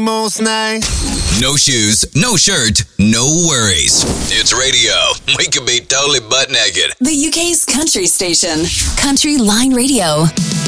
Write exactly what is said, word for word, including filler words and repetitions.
most nights. No shoes, no shirt, no worries. It's radio. We could be totally butt naked. The U K's country station, Country Line Radio.